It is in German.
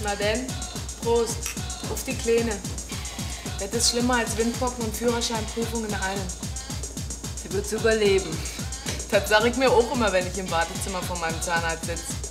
Na denn, Prost, auf die Kleine. Das ist schlimmer als Windpocken und Führerscheinprüfung in einem. Sie wird's überleben. Das sage ich mir auch immer, wenn ich im Wartezimmer von meinem Zahnarzt sitze.